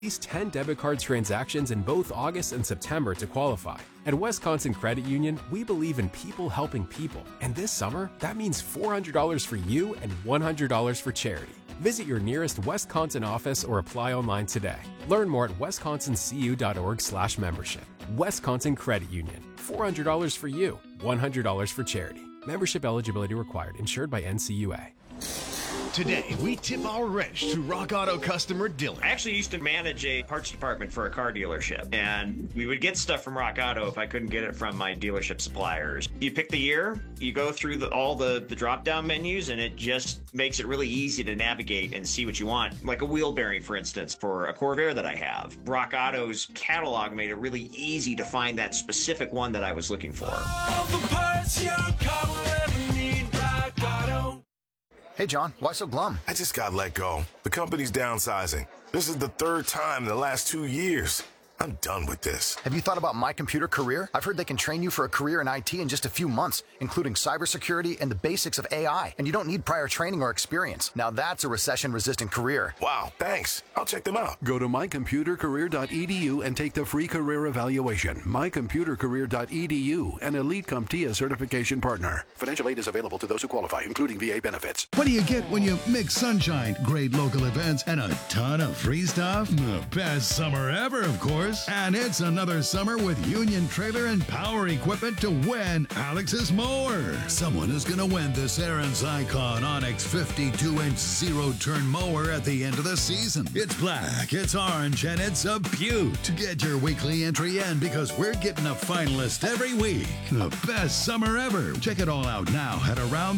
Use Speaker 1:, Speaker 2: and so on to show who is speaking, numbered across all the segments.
Speaker 1: least 10 debit card transactions in both August and September to qualify. At Wisconsin Credit Union, we believe in people helping people. And this summer, that means $400 for you and $100 for charity. Visit your nearest Wisconsin office or apply online today. Learn more at wisconsincu.org/membership. Wisconsin Credit Union. $400 for you, $100 for charity. Membership eligibility required. Insured by NCUA.
Speaker 2: Today, we tip our wrench to Rock Auto customer Dylan.
Speaker 3: I actually used to manage a parts department for a car dealership, and we would get stuff from Rock Auto if I couldn't get it from my dealership suppliers. You pick the year, you go through all the drop-down menus, and it just makes it really easy to navigate and see what you want. Like a wheel bearing, for instance, for a Corvair that I have. Rock Auto's catalog made it really easy to find that specific one that I was looking for.
Speaker 4: All the parts your car will ever need, Rock Auto.
Speaker 5: Hey, John, why so glum?
Speaker 6: I just got let go. The company's downsizing. This is the third time in the last 2 years. I'm done with this.
Speaker 5: Have you thought about My Computer Career? I've heard they can train you for a career in IT in just a few months, including cybersecurity and the basics of AI. And you don't need prior training or experience. Now that's a recession-resistant career.
Speaker 6: Wow, thanks. I'll check them out.
Speaker 7: Go to mycomputercareer.edu and take the free career evaluation. Mycomputercareer.edu, an Elite CompTIA certification partner. Financial aid is available to those who qualify, including VA benefits.
Speaker 8: What do you get when you mix sunshine, great local events, and a ton of free stuff? The best summer ever, of course. And it's another summer with Union Trailer and Power Equipment to win Alex's mower. Someone is going to win this Aaron's Icon Onyx 52-inch zero-turn mower at the end of the season. It's black, it's orange, and it's a beaut. Get your weekly entry in because we're getting a finalist every week. The best summer ever. Check it all out now at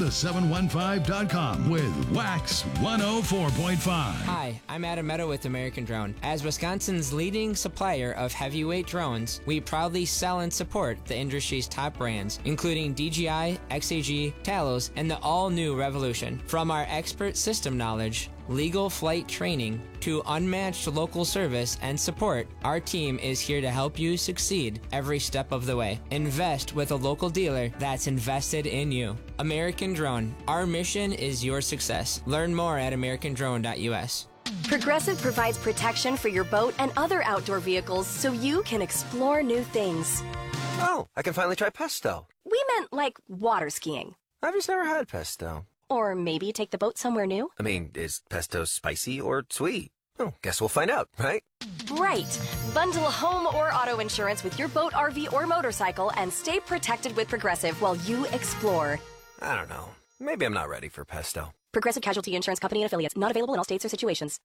Speaker 8: aroundthe715.com with Wax 104.5.
Speaker 9: Hi, I'm Adam Meadow with American Drone. As Wisconsin's leading supplier of heavyweight drones, we proudly sell and support the industry's top brands, including DJI, XAG, Talos, and the all-new Revolution. From our expert system knowledge, legal flight training, to unmatched local service and support, our team is here to help you succeed every step of the way. Invest with a local dealer that's invested in you. American Drone. Our mission is your success. Learn more at americandrone.us.
Speaker 10: Progressive provides protection for your boat and other outdoor vehicles so you can explore new things.
Speaker 11: Oh, I can finally try pesto.
Speaker 10: We meant like water skiing.
Speaker 11: I've just never had pesto.
Speaker 10: Or maybe take the boat somewhere new.
Speaker 11: I mean, is pesto spicy or sweet? Oh, guess we'll find out, right?
Speaker 10: Right. Bundle home or auto insurance with your boat, RV, or motorcycle and stay protected with Progressive while you explore.
Speaker 11: I don't know. Maybe I'm not ready for pesto.
Speaker 10: Progressive Casualty Insurance Company and Affiliates. Not available in all states or situations.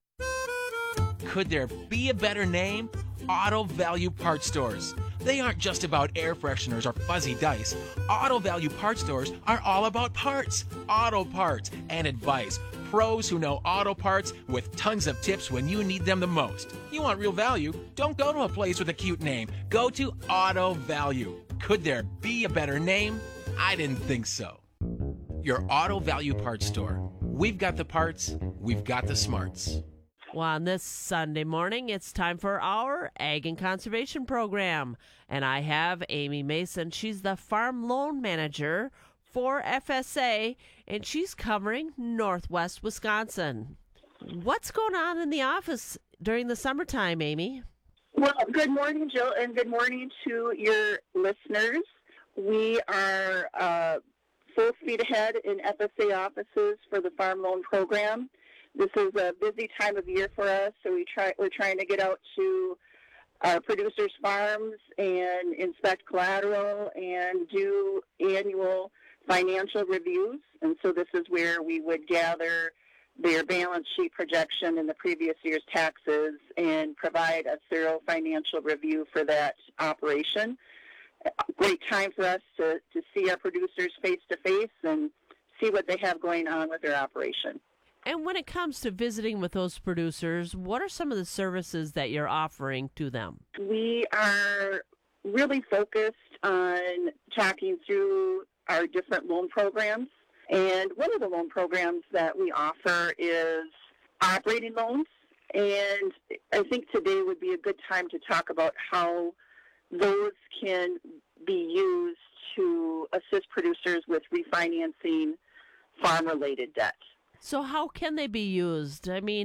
Speaker 12: Could there be a better name? Auto Value Parts Stores. They aren't just about air fresheners or fuzzy dice. Auto Value Parts Stores are all about parts, auto parts, and advice. Pros who know auto parts with tons of tips when you need them the most. You want real value? Don't go to a place with a cute name. Go to Auto Value. Could there be a better name? I didn't think so. Your Auto Value Parts Store. We've got the parts, we've got the smarts.
Speaker 13: Well, on this Sunday morning, it's time for our Ag and Conservation Program. And I have Amy Mason. She's the Farm Loan Manager for FSA, and she's covering Northwest Wisconsin. What's going on in the office during the summertime, Amy?
Speaker 14: Well, good morning, Jill, and good morning to your listeners. We are full speed ahead in FSA offices for the Farm Loan Program. This is a busy time of year for us, so we're trying to get out to our producers' farms and inspect collateral and do annual financial reviews. And so this is where we would gather their balance sheet projection and the previous year's taxes and provide a thorough financial review for that operation. A great time for us to see our producers face-to-face and see what they have going on with their operation.
Speaker 13: And when it comes to visiting with those producers, what are some of the services that you're offering to them?
Speaker 14: We are really focused on talking through our different loan programs. And one of the loan programs that we offer is operating loans. And I think today would be a good time to talk about how those can be used to assist producers with refinancing farm-related debt.
Speaker 13: So how can they be used? I mean,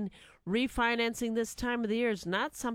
Speaker 13: refinancing this time of the year is not something